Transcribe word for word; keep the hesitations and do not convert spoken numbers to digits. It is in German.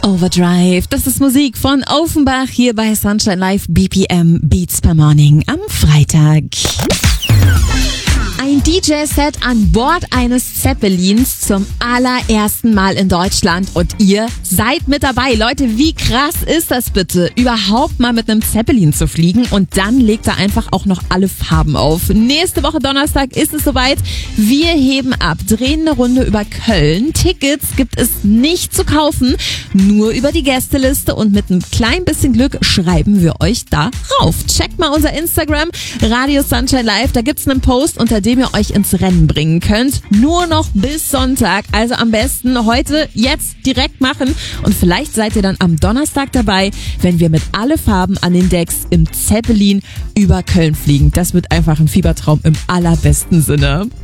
Overdrive, das ist Musik von Offenbach hier bei Sunshine Live B P M Beats per Morning am Freitag. Ein D J-Set an Bord eines Zeppelins zum allerersten Mal in Deutschland und ihr seid mit dabei. Leute, wie krass ist das bitte, überhaupt mal mit einem Zeppelin zu fliegen und dann legt er einfach auch noch alle Farben auf. Nächste Woche Donnerstag ist es soweit. Wir heben ab, drehen eine Runde über Köln. Tickets gibt es nicht zu kaufen, nur über die Gästeliste und mit einem klein bisschen Glück schreiben wir euch da rauf. Checkt mal unser Instagram, Radio Sunshine Live, da gibt's einen Post, unter dem ihr euch ins Rennen bringen könnt. Nur noch bis Sonntag, also am besten heute, jetzt direkt machen und vielleicht seid ihr dann am Donnerstag dabei, wenn wir mit alle Farben an den Decks im Zeppelin über Köln fliegen. Das wird einfach ein Fiebertraum im allerbesten Sinne.